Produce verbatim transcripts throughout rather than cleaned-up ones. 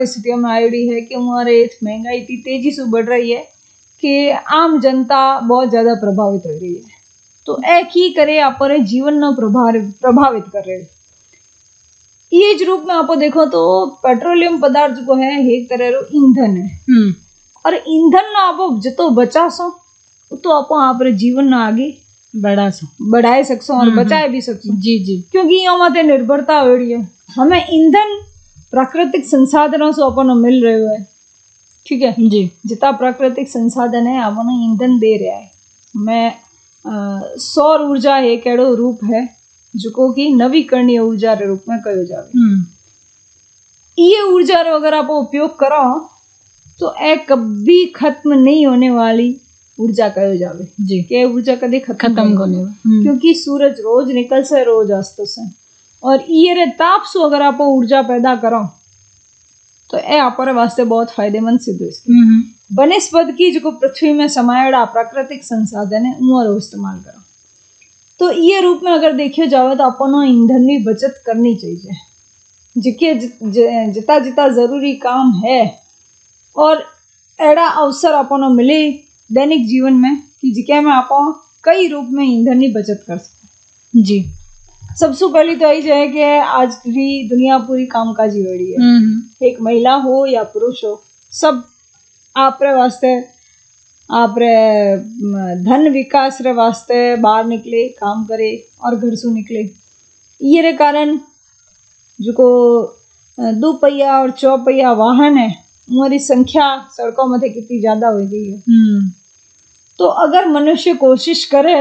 स्थितियों में आयोडी है कि हमारे महंगाई इतनी तेजी से बढ़ रही है कि आम जनता बहुत ज्यादा प्रभावित हो रही है। तो एक ही करे अपने जीवन न प्रभावित कर रहे। ये ज रूप में आप देखो तो पेट्रोलियम पदार्थ जो है एक तरह रो ईंधन है और ईंधन ना आप जितो बचा सो तो आप आप जीवन ना आगे बढ़ा सो बढ़ाए सकसो और बचाए भी सकसो। जी जी, क्योंकि यहाँ माते निर्भरता हो रही है। हमें ईंधन प्राकृतिक संसाधनों से अपन मिल रहे है, ठीक है जी। जितना प्राकृतिक संसाधन है अपन ईंधन दे रहा है। मैं सौर ऊर्जा एक एड़ो रूप है जो कि नवीकरणीय ऊर्जा के रूप में कहो जावे। ये ऊर्जा रो अगर आप उपयोग करो तो एक कभी खत्म नहीं होने वाली ऊर्जा कहो जावे जी। के ऊर्जा कभी खत्म होने क्योंकि सूरज रोज निकल से रोज अस्त से और ये रे ताप से अगर आप ऊर्जा पैदा करो तो ये आपरे वास्ते बहुत फायदेमंद सिद्ध हो। बनस्पत की जो पृथ्वी में समायेड़ा प्राकृतिक संसाधन है उनको इस्तेमाल करो। तो ये रूप में अगर देखियो जावे तो अपन ईंधन की बचत करनी चाहिए जिके जिता जिता जरूरी काम है और एड़ा अवसर अपन मिले दैनिक जीवन में कि जिके में आप कई रूप में ईंधन की बचत कर सकते जी। सबसे पहली तो यही है कि आज की दुनिया पूरी कामकाजी हो रही है। एक महिला हो या पुरुष हो सब आपरे वास्ते आपरे धन विकास रे वास्ते बाहर निकले काम करे और घर से निकले। ये रे कारण जो को दो पहिया और चौपहिया वाहन है उनकी संख्या सड़कों में कितनी ज्यादा हो गई है। तो अगर मनुष्य कोशिश करे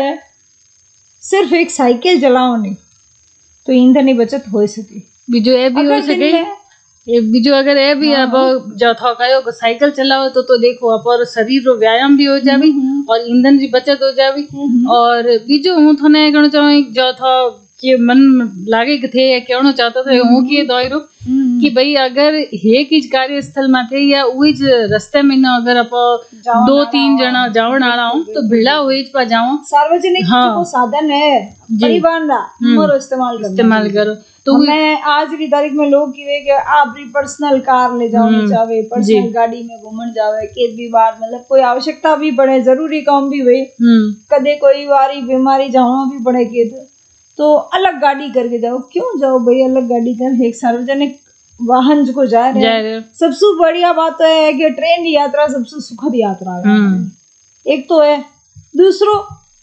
सिर्फ एक साइकिल चलाओ नहीं तो ईंधन की बचत हो सके। बीजो ए भी हो सके ए बीजो अगर ए भी अब जो था कहो साइकिल चलाओ तो तो देखो आप शरीर रो व्यायाम भी हो जावी और ईंधन की बचत हो जावी। और बीजो हूँ थोने कहना चाहूँ जो था कि मन लागे कि थे कहना चाहता था हूँ कि दायरो कि भाई अगर हे किज कार्यस्थल में थे या उही रास्ते में ना अगर आप दो तीन जना जावण आला हो तो भिड़ा हुई पा जाओ सार्वजनिक हाँ, साधन है परिवहन रा मोरो इस्तेमाल इस्तेमाल करो। तो मैं आज की तारीख में लोग की कि आप पर्सनल कार ले जाओ चाहे पर्सनल गाड़ी में घूमन जावे के भी बार मतलब कोई आवश्यकता भी पड़े जरूरी काम भी हुए कदे कोई वारी बीमारी जाना भी पड़े के तो अलग गाड़ी करके जाओ। क्यों जाओ भाई अलग गाड़ी कर एक सार्वजनिक वाहन जो जा रहे हैं। सबसे बढ़िया बात तो है कि ट्रेन की यात्रा सबसे सुखद यात्रा है। एक तो है दूसरो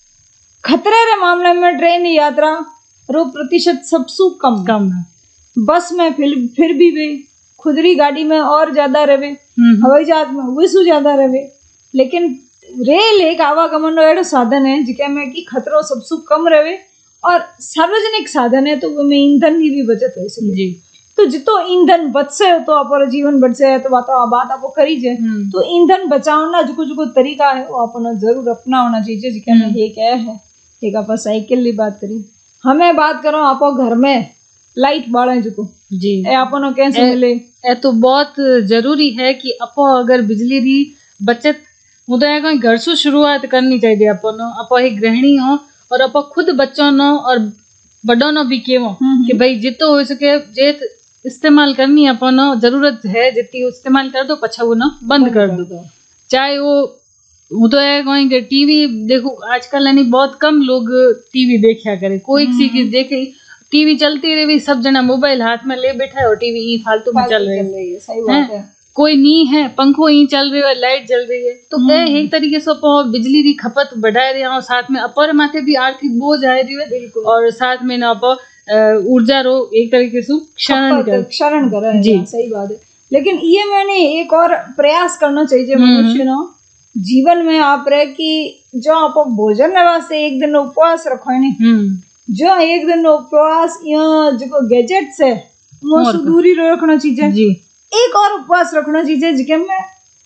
खतरे रे मामले में ट्रेन की यात्रा रो प्रतिशत सबसे कम कम है। बस में फिर फिर भी वे खुदरी गाड़ी में और ज्यादा रहे हवाई जहाज में वैसू ज्यादा रहे। लेकिन रेल एक आवागमन रो साधन है जिके में की खतरो सबसे कम रहे और सार्वजनिक साधन है तो वो में ईंधन की भी बचत हो सके जी। तो जितो ईंधन बचसे तो आप जीवन बचसे तो बात बात आपको करी जाए। तो ईंधन बचाना जो जो तरीका है वो अपना जरूर अपना होना चाहिए जिके में ये क्या है एक आप साइकिल की बात करी। हमें बात करो आप घर में लाइट बाड़े जो जी ए आपनो कैसे मिले ए तो बहुत जरूरी है कि आप अगर बिजली री बचत मुद्दा घर से शुरुआत करनी चाहिए। अपन आप एक गृहिणी हो और आप खुद बच्चों नो और बड़ों नो भी केवो कि भाई जितो हो सके जेत इस्तेमाल करनी अपन जरूरत है जितनी इस्तेमाल कर दो पछा वो ना बंद कर दो। चाहे वो वो तो है कोई कि टीवी देखो आजकल यानी बहुत कम लोग टीवी देखा करे कोई किसी की देखे टीवी चलती रही सब जना मोबाइल हाथ में ले बैठा है और टीवी फालतू में चल रही है। सही बात है। कोई नहीं है पंखो ही चल रही है लाइट जल रही है तो एक तरीके से बिजली की खपत बढ़ा रहे हैं साथ में अपर माथे भी आर्थिक बोझ आ रही है और साथ में ना आप ऊर्जा रो एक तरीके से क्षरण कर क्षरण कर जी। सही बात है। लेकिन ये मैंने एक और प्रयास करना चाहिए मनुष्य ना जीवन में आप रहे कि जो आप भोजन वास्ते एक दिन उपवास रखो है नहीं जो एक दिन उपवास या जो गैजेट्स है वो दूरी रखना चाहिए जी। एक और उपवास रखना चाहिए जिके में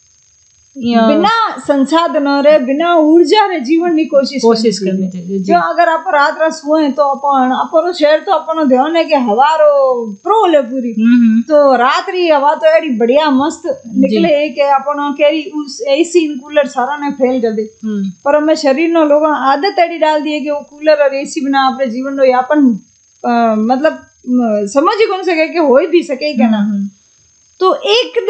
बिना संसाधन रे बिना ऊर्जा रे जीवन की कोशिश कोशिश करनी चाहिए। जो अगर आप रात रात सोए तो अपन अपन शहर तो अपन ध्यान है कि हवा रो प्रोल है पूरी तो रात री हवा तो एडी बढ़िया मस्त निकले है कि अपन केरी उस एसी कूलर सारा ने फेल कर दे पर हमें शरीर नो लोग आदत एडी डाल दी है कि वो कूलर और एसी बिना अपने जीवन रो यापन मतलब समझ ही कौन सके कि हो ही भी सके क्या ना। तो एक